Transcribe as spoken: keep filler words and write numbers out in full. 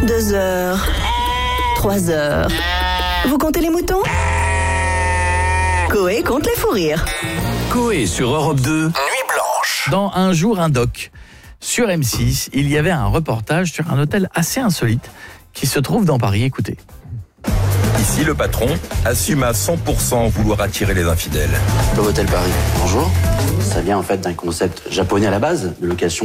Deux heures. Trois heures. Vous comptez les moutons? Coé compte les fous rires. Coé sur Europe deux, Nuit Blanche. Dans Un jour, un doc, sur M six, il y avait un reportage sur un hôtel assez insolite qui se trouve dans Paris. Écoutez. Ici, le patron assume à cent pour cent vouloir attirer les infidèles. Hôtel Paris, bonjour. Ça vient en fait d'un concept japonais à la base, de location